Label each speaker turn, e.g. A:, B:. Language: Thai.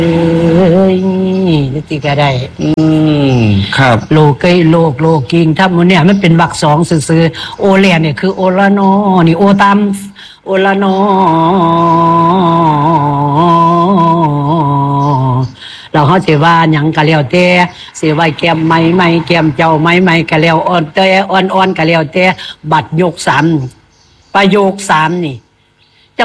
A: เอ้ยติก็ได้
B: ครับ
A: โลกเกยโลกกิงถ้ามันเนี่ยมันเป็นวรรคสองซื่อๆโอแลเนี่ยคือโอละนอนี่โอตามโอละนอเราเขาสิว่าหยังก็แล้วแต่สิว่าแก้มไม่แก้มเจ้าไม่ก็แล้วอ่อนแต่อ่อนก็แล้วแต่บัดยกสามประโยคสามนี่